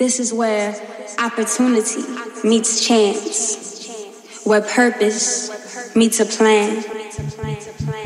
This is where opportunity meets chance, where purpose meets a plan.